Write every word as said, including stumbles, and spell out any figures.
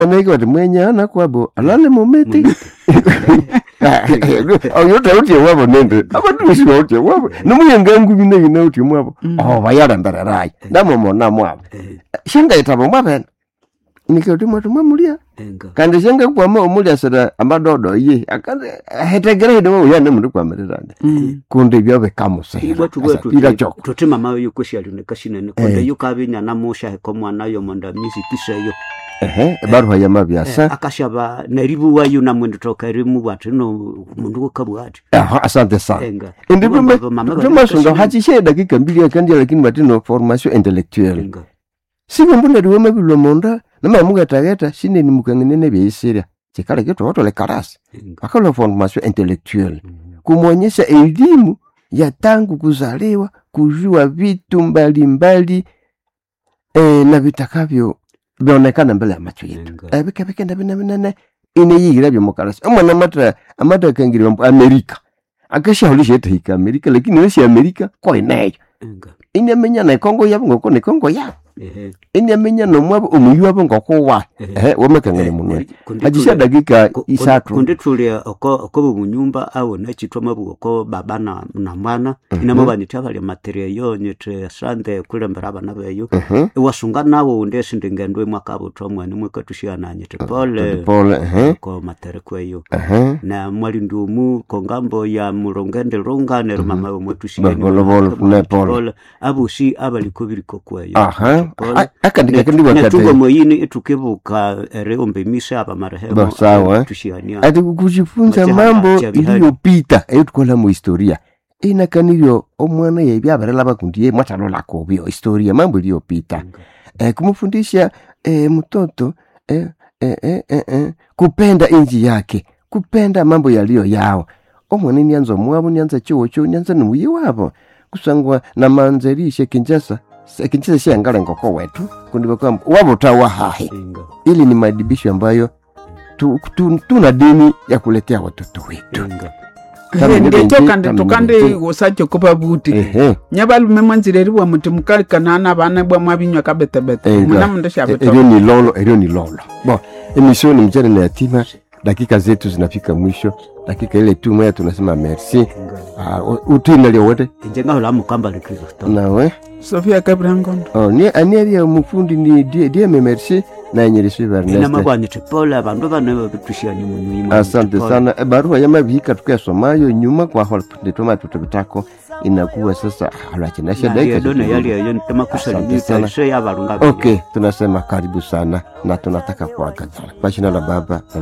Anaigo de mwenye ana kwabo alale mometi. Oh yote uti wabo nende. Abantu bisi uti wabo. Numuyengangu bine bine uti mwabo. Oh bayara ndararai. Ndamo mona mwabo. Shenga itabo mwaben. Nikoti mwatu mwamulia. Kandi shenga kwa mwa mulia sada amadodo ye. Akande hetegere de wo yane mundu kwa mererande. Kunde byabe kamusera. Watu wetu ira choko. Tutema mawe yukoshi alune kashine kunde yukabinya na mosha ko mwana yo monda misi tiseyo. Ehe, baruha ya mabyasa. Eh, akashaba naribu wayo na mwendo toka rimu watu no mundu kabwati. Aha, asante sana. Ndipo tumasonga hachishe dakika mbili kandi lakini batino formation intellectuelle. Sibo mbona riwe mabilo monda na mamuga tagata shine ni mukangenene byisira. Chikale kitu watu le karasi. Akalo formation intellectuelle. Kumonyesha elimu ya tangu kuzaliwa, kujua vitu mbalimbali eh, na vitakavyo bionekana mbele ya macho yetu. Eh bike bike ndabina binane ine yigira byo mukarasi. Amana matra amata kangiri Amerika. Akasha holisha yetu hika Amerika lakini wesi Amerika kwa inayo. Ine menya na Kongo yabo ngoko ne Kongo ya. Eh. Ine menya no mwabo umuyu abo ngoko wa. Eh wamekangere munwe. Ajisha dakika isatu. Kunde tule oko oko bunyumba awo na chitwa mabu oko baba na na mwana ina mabani tabali material yo nyete sande kule mbaraba nabeyo. Wasunga nawo ndesi ndingandwe mwaka abo twamwa ni mweka tushiyana nyete pole. Pole eh. Ko material kweyo. Na mwali ndumu kongambo ya murongende ronga ne mama mwetu shiyana. Pole. Abo si abali kubiri kokweyo. Aha. Akandika kandi wakati. Natugo moyini etukebuka reombe misha aba marehemu tushiyania. Ati kujifunza mambo iliyopita eyo tukola mu historia. Ina kaniryo omwana ye byabarela bakundiye mwatalola ko byo historia mambo iliyopita. Eh kumfundisha eh mtoto eh eh eh eh kupenda inji yake, kupenda mambo yaliyo yao. Omwana ni anzo mwabo ni anza chuo chuo ni anza nuyi wabo. Kusangwa na manzerishe Kinshasa. Kinshasa si angale ngoko wetu kundiba kwa wabo tawa hahi. Ili ni madibisho ambayo tu, tu, tuna dini ya kuletea watoto wetu. Ndeto kande tukande gosacho kopa buti. Nyabalu memanzireri wa mutimukali kanana bana bwa mabinywa kabete bete. Muna mndesha beto. Elio ni lolo, elio ni lolo. Bon, emission ni mjane na yatima. Dakika zetu zinafika mwisho. Dakika ile tu moja tunasema merci. Ah, uh, utina leo wote. Njenga hola mukamba likristo. Nawe. Sofia Kabrangondo. Oh, ni anieri ya mufundi ni die die me merci na nyerisi Ernest. Ina mabwani tepola abandu bana batushia ni munyuma. Asante sana. E, barua ya mabihika tukasomayo nyuma kwa hol nditoma tutubitako inakuwa sasa halachinasha dakika. Dona yali ya ntama kusalimia sio ya barunga. Okay, tunasema karibu sana na tunataka kuaga. Kwa jina la Baba